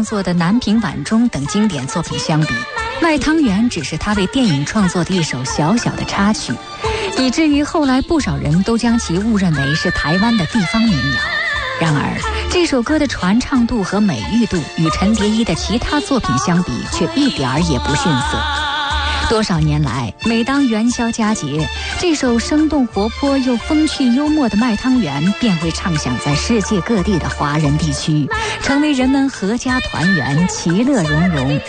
作的《南屏晚钟》等经典作品相比，《卖汤圆》只是他为电影创作的一首小小的插曲，以至于后来不少人都将其误认为是台湾的地方民谣。然而，这首歌的传唱度和美誉度与陈蝶衣的其他作品相比，却一点儿也不逊色。多少年来，每当元宵佳节，这首生动活泼又风趣幽默的《卖汤圆》便会唱响在世界各地的华人地区，成为人们阖家团圆、其乐融融、